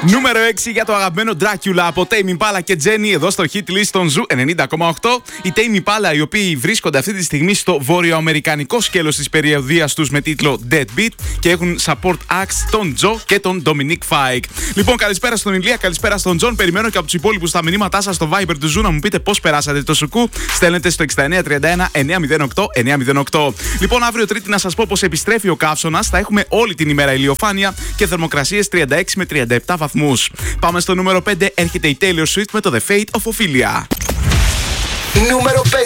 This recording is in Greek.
Νούμερο 6 για το αγαπημένο Dracula από Tame Impala και Jenny εδώ στο hit list των Zoo 90,8. Οι Tame Impala, οι οποίοι βρίσκονται αυτή τη στιγμή στο βορειοαμερικανικό σκέλος της περιοδίας τους με τίτλο Deadbeat και έχουν support acts τον Joe και τον Dominic Fike. Λοιπόν, καλησπέρα στον Ηλία, καλησπέρα στον John. Περιμένω και από τους υπόλοιπους τα μηνύματά σας στο Viber του Zoo να μου πείτε πώς περάσατε το σουκού. Στέλνετε στο 6931 908 908. Λοιπόν, αύριο Τρίτη να σας πω πως επιστρέφει ο καύσωνας. Θα έχουμε όλη την ημέρα ηλιοφάνεια και θερμοκρασίες 36 με 37 βαθμούς. Πάμε στο νούμερο 5. Έρχεται η Taylor Swift με το The Fate of Ophelia. Νούμερο 5.